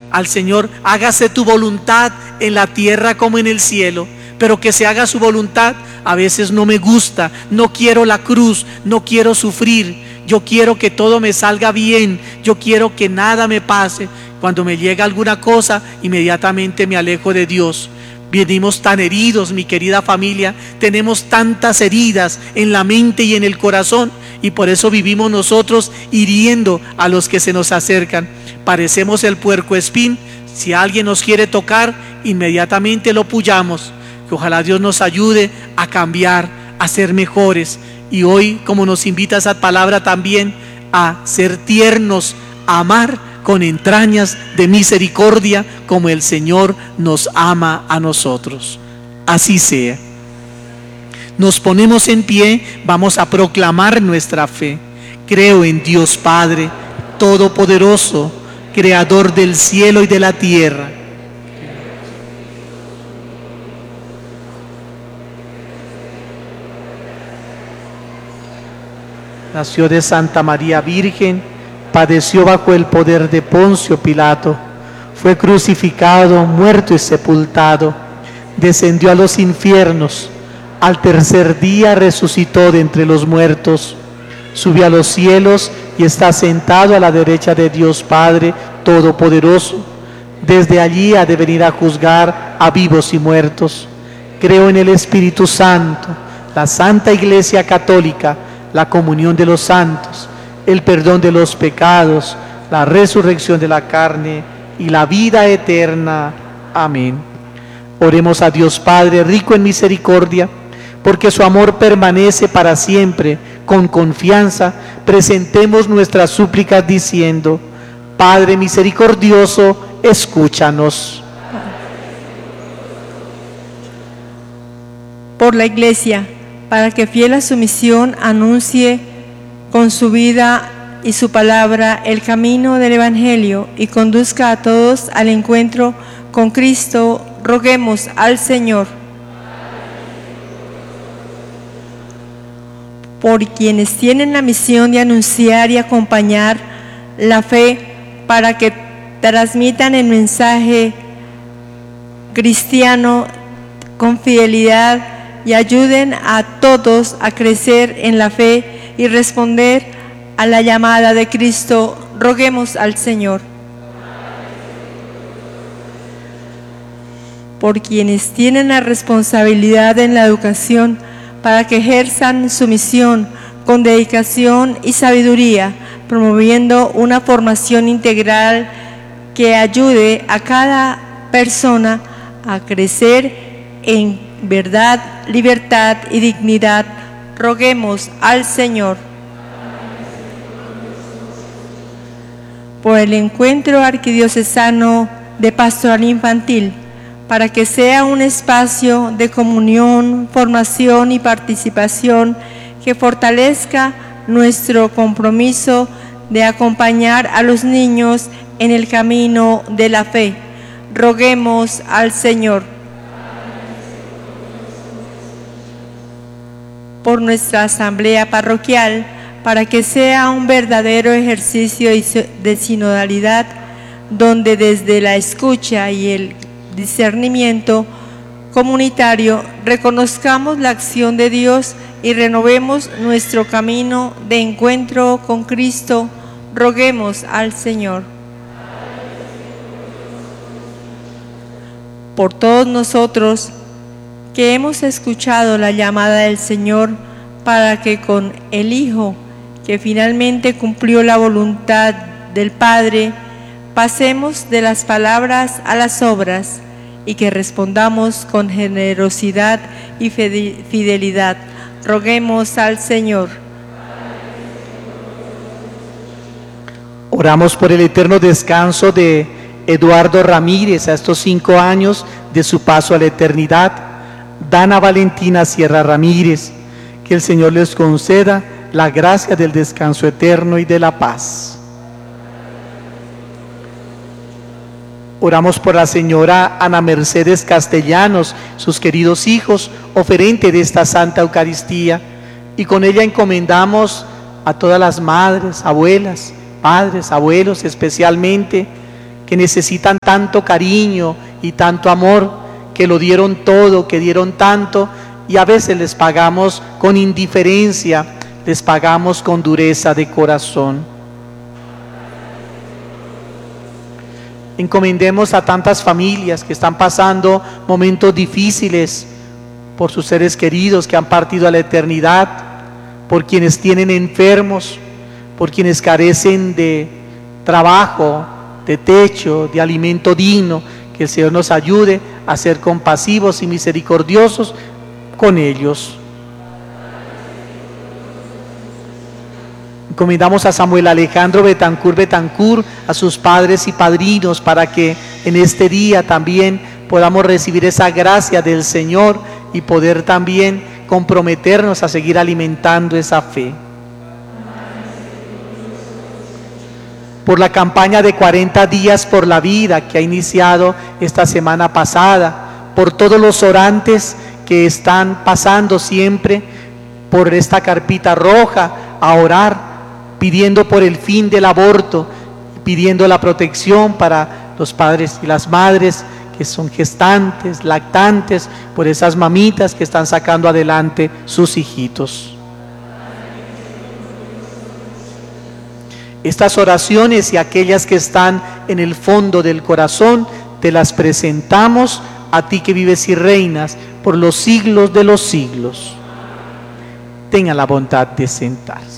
al Señor: hágase tu voluntad en la tierra como en el cielo. Pero que se haga su voluntad a veces no me gusta, no quiero la cruz, no quiero sufrir, yo quiero que todo me salga bien, yo quiero que nada me pase. Cuando me llega alguna cosa, inmediatamente me alejo de Dios. Venimos tan heridos, mi querida familia, tenemos tantas heridas en la mente y en el corazón, y por eso vivimos nosotros hiriendo a los que se nos acercan. Parecemos el puercoespín. Si alguien nos quiere tocar, inmediatamente lo puyamos. Que ojalá Dios nos ayude a cambiar, a ser mejores. Y hoy, como nos invita esa palabra también, a ser tiernos, a amar con entrañas de misericordia, como el Señor nos ama a nosotros. Así sea. Nos ponemos en pie, vamos a proclamar nuestra fe. Creo en Dios Padre Todopoderoso, Creador del cielo y de la tierra. Nació de Santa María Virgen, padeció bajo el poder de Poncio Pilato, fue crucificado, muerto y sepultado, descendió a los infiernos, al tercer día resucitó de entre los muertos, subió a los cielos y está sentado a la derecha de Dios Padre Todopoderoso. Desde allí ha de venir a juzgar a vivos y muertos. Creo en el Espíritu Santo, la Santa Iglesia Católica, la comunión de los santos, el perdón de los pecados, la resurrección de la carne y la vida eterna. Amén. Oremos a Dios Padre, rico en misericordia, porque su amor permanece para siempre. Con confianza presentemos nuestras súplicas diciendo: Padre misericordioso, escúchanos. Por la Iglesia, para que fiel a su misión anuncie con su vida y su palabra el camino del Evangelio y conduzca a todos al encuentro con Cristo, roguemos al Señor. Por quienes tienen la misión de anunciar y acompañar la fe para que transmitan el mensaje cristiano con fidelidad y ayuden a todos a crecer en la fe y responder a la llamada de Cristo, roguemos al Señor. Por quienes tienen la responsabilidad en la educación, para que ejerzan su misión con dedicación y sabiduría, promoviendo una formación integral que ayude a cada persona a crecer en verdad, libertad y dignidad, roguemos al Señor. Por el encuentro arquidiocesano de pastoral infantil, para que sea un espacio de comunión, formación y participación que fortalezca nuestro compromiso de acompañar a los niños en el camino de la fe. Roguemos al Señor. Por nuestra asamblea parroquial, para que sea un verdadero ejercicio de sinodalidad, donde desde la escucha y el discernimiento comunitario reconozcamos la acción de Dios y renovemos nuestro camino de encuentro con Cristo, roguemos al Señor. Por todos nosotros que hemos escuchado la llamada del Señor, para que con el Hijo, que finalmente cumplió la voluntad del Padre, pasemos de las palabras a las obras y que respondamos con generosidad y fidelidad. Roguemos al Señor. Oramos por el eterno descanso de Eduardo Ramírez a estos 5 años de su paso a la eternidad. Dana Valentina Sierra Ramírez, que el Señor les conceda la gracia del descanso eterno y de la paz. Oramos por la señora Ana Mercedes Castellanos, sus queridos hijos, oferente de esta Santa Eucaristía, y con ella encomendamos a todas las madres, abuelas, padres, abuelos especialmente, que necesitan tanto cariño y tanto amor, que lo dieron todo, que dieron tanto, y a veces les pagamos con indiferencia, les pagamos con dureza de corazón. Encomendemos a tantas familias que están pasando momentos difíciles por sus seres queridos que han partido a la eternidad, por quienes tienen enfermos, por quienes carecen de trabajo, de techo, de alimento digno. Que el Señor nos ayude a ser compasivos y misericordiosos con ellos. Encomendamos a Samuel Alejandro Betancur, a sus padres y padrinos, para que en este día también podamos recibir esa gracia del Señor y poder también comprometernos a seguir alimentando esa fe. Por la campaña de 40 días por la vida que ha iniciado esta semana pasada, por todos los orantes que están pasando siempre por esta carpita roja a orar, pidiendo por el fin del aborto, pidiendo la protección para los padres y las madres que son gestantes, lactantes, por esas mamitas que están sacando adelante sus hijitos. Estas oraciones y aquellas que están en el fondo del corazón, te las presentamos a ti que vives y reinas por los siglos de los siglos. Tenga la bondad de sentarse.